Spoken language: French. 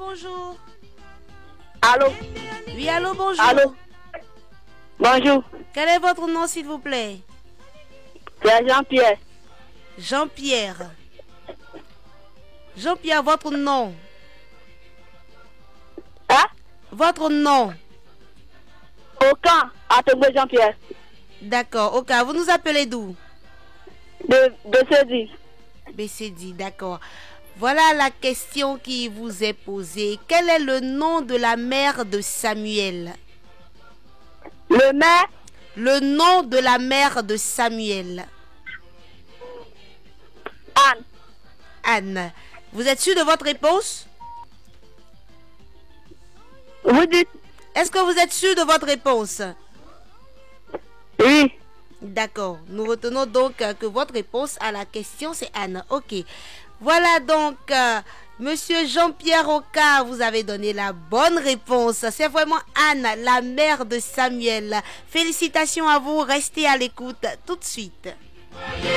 bonjour. Allô? Oui, allô, bonjour. Allô? Bonjour. Quel est votre nom, s'il vous plaît? C'est Jean-Pierre. Jean-Pierre. Jean-Pierre, votre nom. Hein? Votre nom. Au camp, à Togo Jean-Pierre. D'accord, ok. Vous nous appelez d'où? De Cédis. BCD, d'accord. Voilà la question qui vous est posée. Quel est le nom de la mère de Samuel? Le maire? Le nom de la mère de Samuel. Anne. Anne. Vous êtes sûr de votre réponse? Vous dites? Est-ce que vous êtes sûr de votre réponse? Oui. D'accord. Nous retenons donc que votre réponse à la question, c'est Anne. Ok. Voilà donc, Monsieur Jean-Pierre Oka, vous avez donné la bonne réponse. C'est vraiment Anne, la mère de Samuel. Félicitations à vous. Restez à l'écoute tout de suite.